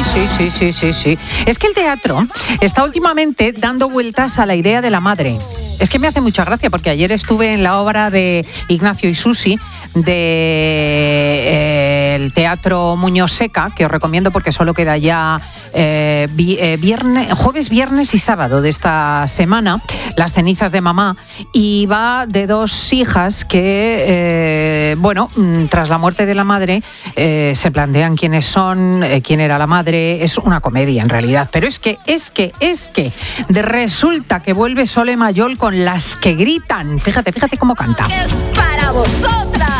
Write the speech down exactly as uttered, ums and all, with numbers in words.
sí, sí, sí, sí, sí. Es que el teatro está últimamente dando vueltas a la idea de la madre. Es que me hace mucha gracia porque ayer estuve en la obra de Ignacio y Susi de eh, el Teatro Muñoz Seca, que os recomiendo porque solo queda ya eh, vi, eh, viernes, jueves, viernes y sábado de esta semana, Las cenizas de mamá, y va de dos hijas que, eh, bueno, tras la muerte de la madre, eh, se plantean quiénes son, eh, quién era la madre. Es una comedia en realidad, pero es que, es que, es que de resulta que vuelve Sole Mayol con Las que gritan. Fíjate, fíjate cómo canta. Es para vosotras.